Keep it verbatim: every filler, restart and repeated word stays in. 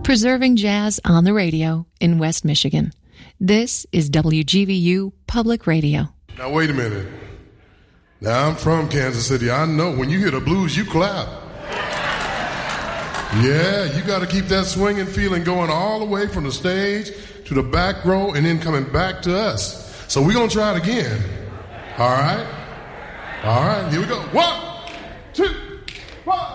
Preserving jazz on the radio in West Michigan. This is W G V U Public Radio. Now, wait a minute. Now, I'm from Kansas City. I know when you hear the blues, you clap. Yeah, you got to keep that swinging feeling going all the way from the stage to the back row and then coming back to us. So we're going to try it again. All right? All right, here we go. One.